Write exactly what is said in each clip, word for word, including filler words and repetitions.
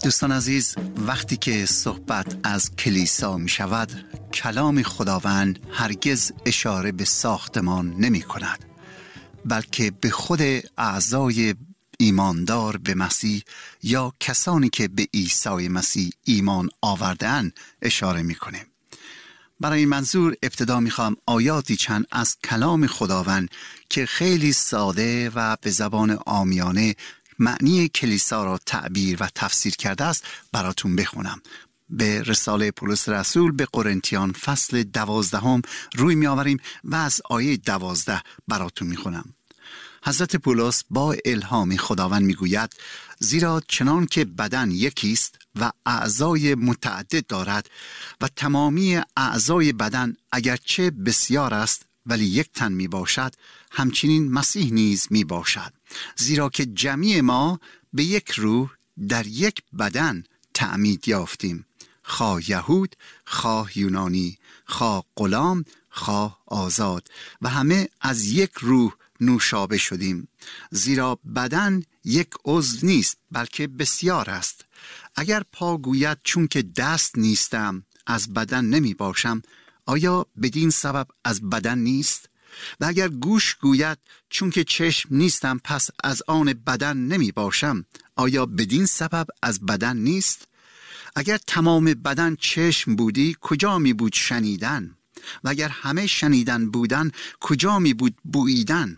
دوستان عزیز، وقتی که صحبت از کلیسا می شود، کلام خداوند هرگز اشاره به ساختمان نمی کند، بلکه به خود اعضای ایماندار به مسیح یا کسانی که به عیسی مسیح ایمان آورده‌اند اشاره می کنه. برای این منظور ابتدا می خواهم آیاتی چند از کلام خداوند که خیلی ساده و به زبان عامیانه معنی کلیسا را تعبیر و تفسیر کرده است براتون بخونم. به رساله پولس رسول به قرنتیان فصل دوازدهم روی می آوریم و از آیه دوازده براتون می خونم. حضرت پولس با الهام خداوند می گوید: زیرا چنان که بدن یکیست و اعضای متعدد دارد و تمامی اعضای بدن اگرچه بسیار است ولی یک تن می باشد، همچنین مسیح نیز می باشد. زیرا که جمیع ما به یک روح در یک بدن تعمید یافتیم، خواه یهود، خواه یونانی، خواه غلام، خواه آزاد، و همه از یک روح نوشابه شدیم. زیرا بدن یک عضو نیست بلکه بسیار است. اگر پا گوید چون که دست نیستم از بدن نمی باشم، آیا بدین سبب از بدن نیست؟ و اگر گوش گوید چون که چشم نیستم پس از آن بدن نمی باشم، آیا بدین سبب از بدن نیست؟ اگر تمام بدن چشم بودی کجا می بود شنیدن؟ و اگر همه شنیدن بودن کجا می بود بوییدن؟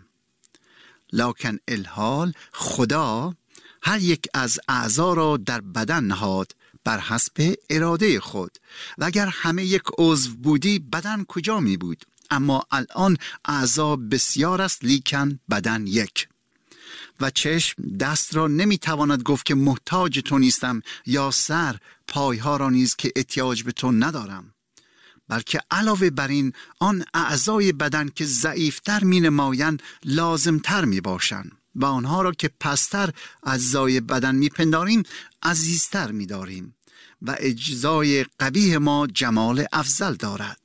لکن الحال خدا هر یک از اعضا را در بدن نهاد بر حسب اراده خود. و اگر همه یک عضو بودی بدن کجا می بود؟ اما الان اعضا بسیار است لیکن بدن یک. و چشم دست را نمی تواند گفت که محتاج تو نیستم، یا سر پایها را نیز که احتیاج به تو ندارم. بلکه علاوه بر این آن اعضای بدن که ضعیفتر می نمایند لازمتر می باشند و آنها را که پستر اعضای بدن می پنداریم عزیزتر می داریم و اجزای قبیح ما جمال افضل دارد.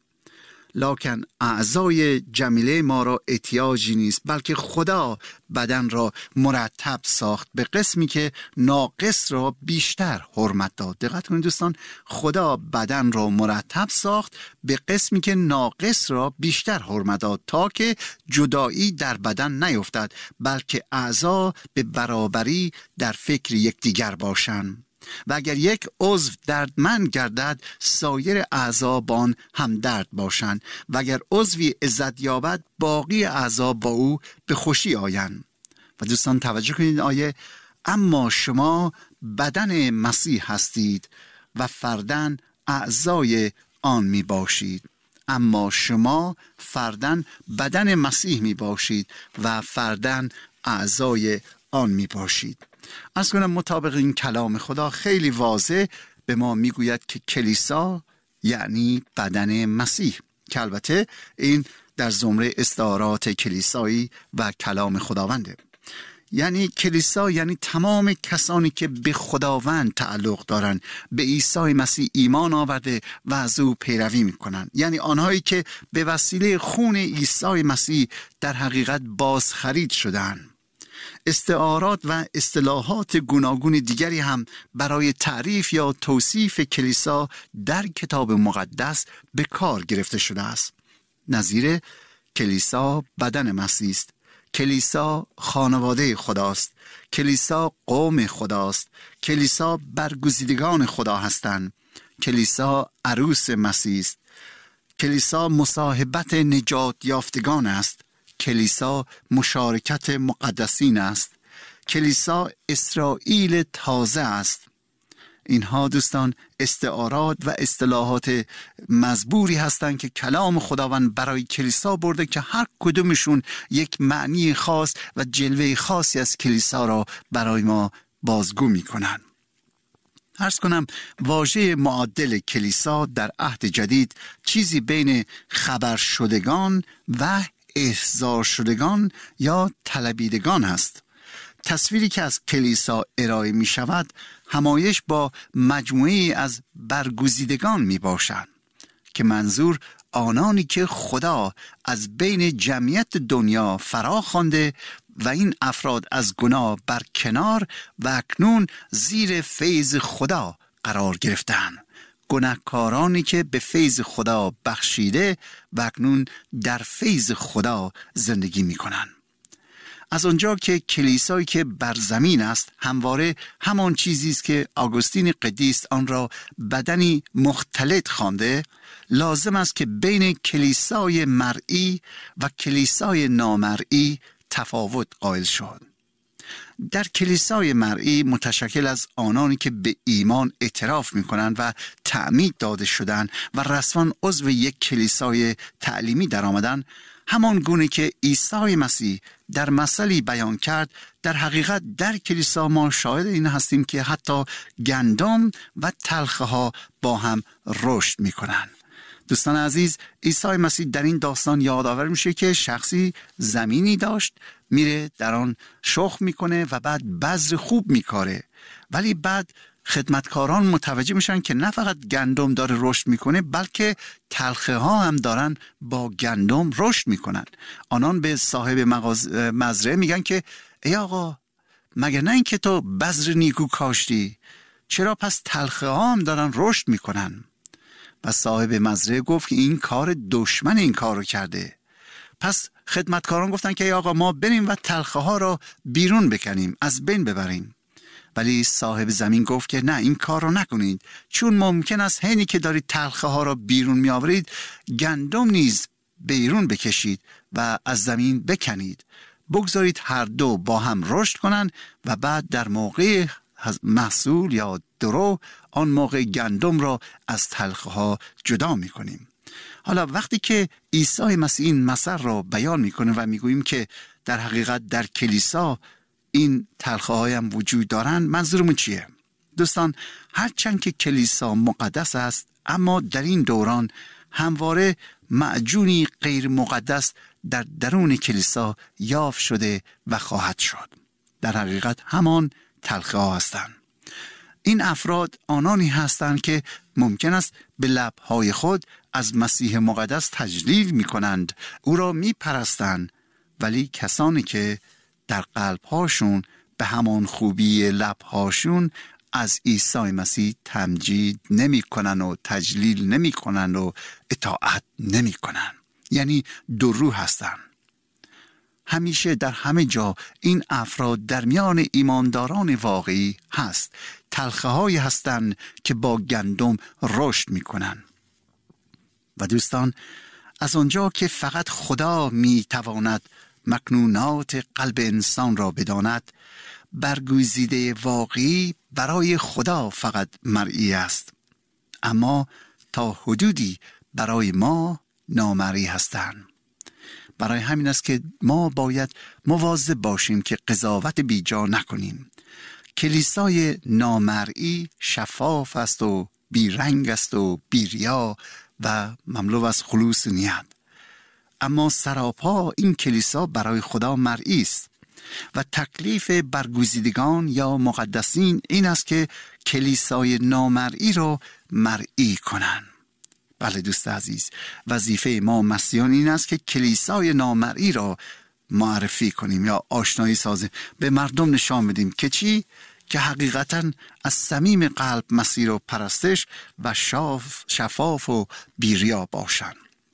لکن اعضای جمیله ما را احتیاجی نیست، بلکه خدا بدن را مرتب ساخت به قسمی که ناقص را بیشتر حرمت داد. دقت کنید دوستان، خدا بدن را مرتب ساخت به قسمی که ناقص را بیشتر حرمت داد تا که جدایی در بدن نیفتد، بلکه اعضا به برابری در فکر یکدیگر باشند. و اگر یک عضو دردمند گردد سایر اعضا با آن همدرد باشند، و اگر عضوی عزت یابد باقی اعضا با او به خوشی آیند. و دوستان توجه کنید آیه: اما شما بدن مسیح هستید و فرداً اعضای آن می باشید. اما شما فرداً بدن مسیح می باشید و فرداً اعضای آن می باشید. از کنم مطابق این کلام خدا خیلی واضح به ما میگوید که کلیسا یعنی بدن مسیح، که البته این در زمره استعارات کلیسایی و کلام خداونده. یعنی کلیسا یعنی تمام کسانی که به خداوند تعلق دارن، به عیسی مسیح ایمان آورده و از او پیروی میکنن، یعنی آنهایی که به وسیله خون عیسی مسیح در حقیقت بازخرید شدن. استعارات و اصطلاحات گوناگون دیگری هم برای تعریف یا توصیف کلیسا در کتاب مقدس به کار گرفته شده است. نظیر کلیسا بدن مسیح است، کلیسا خانواده خداست، کلیسا قوم خداست، کلیسا برگزیدگان خدا هستند، کلیسا عروس مسیح است، کلیسا مصاحبت نجات یافتگان است، کلیسا مشارکت مقدسین است، کلیسا اسرائیل تازه است. اینها دوستان استعارات و اصطلاحات مزبوری هستند که کلام خداوند برای کلیسا برده که هر کدومشون یک معنی خاص و جلوه خاصی از کلیسا را برای ما بازگو می کنند. عرض کنم واژه معادل کلیسا در عهد جدید چیزی بین خبر شدگان و احضار شدگان یا طلبیدگان است. تصویری که از کلیسا ارائه می شود همایش با مجموعی از برگزیدگان می باشند که منظور آنانی که خدا از بین جمعیت دنیا فرا خوانده و این افراد از گناه بر کنار و اکنون زیر فیض خدا قرار گرفتند. گناهکارانی که به فیض خدا بخشیده و اکنون در فیض خدا زندگی می کنند. از آنجا که کلیسایی که بر زمین است همواره همان چیزی است که آگوستین قدیس آن را بدنی مختلط خوانده، لازم است که بین کلیسای مرئی و کلیسای نامرئی تفاوت قائل شد. در کلیسای مرئی متشکل از آنانی که به ایمان اعتراف می کنند و تعمید داده شدند و رسما عضو یک کلیسای تعلیمی در آمدن، همان گونه که عیسی مسیح در مثلی بیان کرد، در حقیقت در کلیسا ما شاهد این هستیم که حتی گندم و تلخه ها با هم رشد می کنند. دوستان عزیز، عیسی مسیح در این داستان یادآور میشه که شخصی زمینی داشت، میره در آن شخم میکنه و بعد بذر خوب میکاره، ولی بعد خدمتکاران متوجه میشن که نه فقط گندم داره رشد میکنه بلکه تلخه ها هم دارن با گندم رشد میکنن. آنان به صاحب مزرعه میگن که ای آقا، مگر نه این که تو بذر نیکو کاشتی، چرا پس تلخه ها هم دارن رشد میکنن؟ و صاحب مزرعه گفت که این کار دشمن این کار رو کرده. پس خدمتکاران گفتن که ای آقا، ما بریم و تلخه ها را بیرون بکنیم، از بین ببریم. ولی صاحب زمین گفت که نه، این کار رو نکنید، چون ممکن است حینی که دارید تلخه ها را بیرون می آورید گندم نیز بیرون بکشید و از زمین بکنید. بگذارید هر دو با هم رشد کنند و بعد در موقع محصول یا درو آن موقع گندم را از تلخه ها جدا می کنیم. حالا وقتی که عیسی مسیح این مثل را بیان می کنه و می گوییم که در حقیقت در کلیسا این تلخه های هم وجود دارن، منظورمون چیه؟ دوستان، هرچند که کلیسا مقدس است، اما در این دوران همواره معجونی غیر مقدس در درون کلیسا یافت شده و خواهد شد. در حقیقت همان تلخه ها هستند. این افراد آنانی هستند که ممکن است به لبهای خود از مسیح مقدس تجلیل می کنند، او را می پرستند، ولی کسانی که در قلبهاشون به همان خوبی لبهاشون از عیسی مسیح تمجید نمی کنن و تجلیل نمی کنن و اطاعت نمی کنن، یعنی دو روح هستن. همیشه در همه جا این افراد در میان ایمانداران واقعی هست. تلخه هایی هستند که با گندم رشد می کنن. و دوستان، از آنجا که فقط خدا می تواند مکنونات قلب انسان را بداند، برگزیده واقعی برای خدا فقط مرئی است، اما تا حدودی برای ما نامرئی هستند. برای همین است که ما باید مواظب باشیم که قضاوت بیجا نکنیم. کلیسای نامرئی شفاف است و بیرنگ است و بیریا و مملو از خلوص نیت، اما سراپا این کلیسا برای خدا مرئی است و تکلیف برگزیدگان یا مقدسین این است که کلیسای نامرئی را مرئی کنند. بله دوست عزیز، وظیفه ما مسیحیان این است که کلیسای نامرئی را معرفی کنیم یا آشنایی سازیم، به مردم نشان بدیم که چی؟ که حقیقتاً از صمیم قلب مسیح را پرستش و شاف شفاف و بیریا باشند.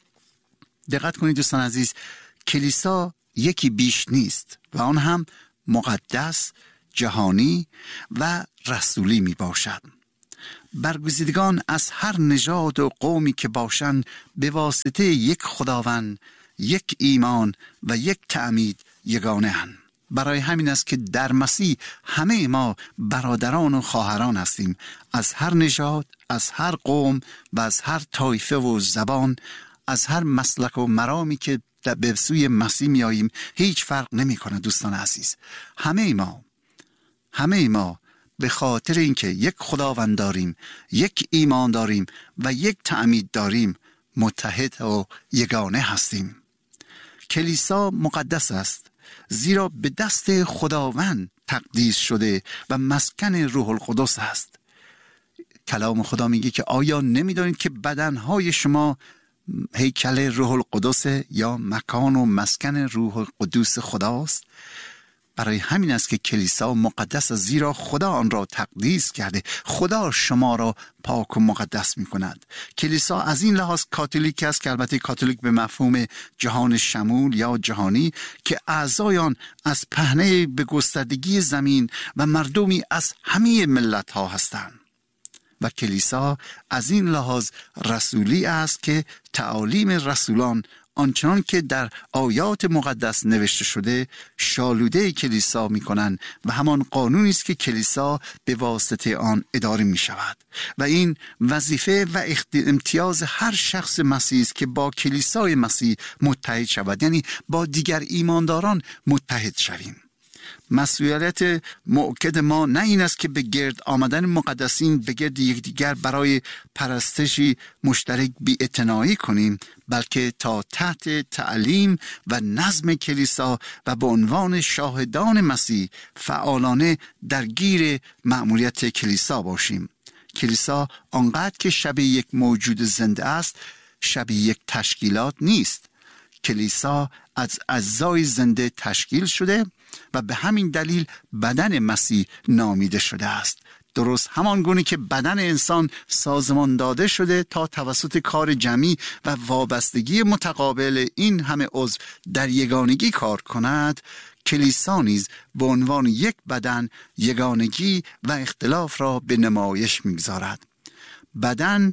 دقت کنید دوستان عزیز، کلیسا یکی بیش نیست و آن هم مقدس، جهانی و رسولی می باشد. برگزیدگان از هر نژاد و قومی که باشند به واسطه یک خداوند، یک ایمان و یک تعمید یگانه اند. برای همین است که در مسیح همه ما برادران و خواهران هستیم، از هر نژاد، از هر قوم و از هر طایفه و زبان، از هر مسلک و مرامی که به سوی مسیح می آییم، هیچ فرق نمی کنه. دوستان عزیز، همه ما همه ما به خاطر اینکه یک خداوند داریم، یک ایمان داریم و یک تعمید داریم، متحد و یگانه هستیم. کلیسا مقدس است، زیرا به دست خداوند تقدیس شده و مسکن روح القدس است. کلام خدا میگه که آیا نمیدانید که بدنهای شما هیکل روح القدس یا مکان و مسکن روح القدس خداست؟ برای همین است که کلیسا مقدس است، زیرا خدا آن را تقدیس کرده. خدا شما را پاک و مقدس می کند. کلیسا از این لحاظ کاتولیک است که البته کاتولیک به مفهوم جهان شمول یا جهانی که اعضای آن از پهنه به گستردگی زمین و مردمی از همه ملت ها هستند. و کلیسا از این لحاظ رسولی است که تعالیم رسولان آنچنان که در آیات مقدس نوشته شده شالوده کلیسا می کنند و همان قانونی است که کلیسا به واسطه آن اداره می شود. و این وظیفه و امتیاز هر شخص مسیحی است که با کلیسای مسیح متحد شود، یعنی با دیگر ایمانداران متحد شویم. مسئولیت موکد ما نه این است که به گرد آمدن مقدسین به گرد یکدیگر برای پرستشی مشترک بی‌اعتنایی کنیم، بلکه تا تحت تعلیم و نظم کلیسا و به عنوان شاهدان مسیح فعالانه درگیر مأموریت کلیسا باشیم. کلیسا آنقدر که شبیه یک موجود زنده است، شبیه یک تشکیلات نیست. کلیسا از اعضای زنده تشکیل شده و به همین دلیل بدن مسیح نامیده شده است. درست همان گونه که بدن انسان سازمان داده شده تا توسط کار جمعی و وابستگی متقابل این همه عضو در یگانگی کار کند، کلیسا نیز به عنوان یک بدن یگانگی و اختلاف را به نمایش می‌گذارد. بدن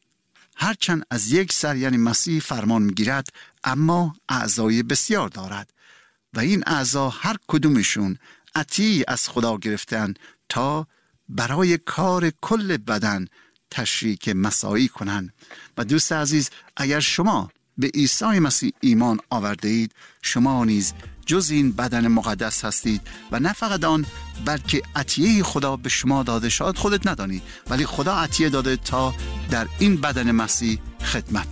هرچند از یک سر یعنی مسیح فرمان می‌گیرد، اما اعضای بسیار دارد و این اعضا هر کدومشون عطیه‌ای از خدا گرفتن تا برای کار کل بدن تشریک مساعی کنند. و دوست عزیز، اگر شما به عیسی مسیح ایمان آورده اید، شما نیز جز این بدن مقدس هستید و نه فقط آن، بلکه عطیه خدا به شما داده شد خودت ندانی، ولی خدا عطیه داده تا در این بدن مسیح خدمت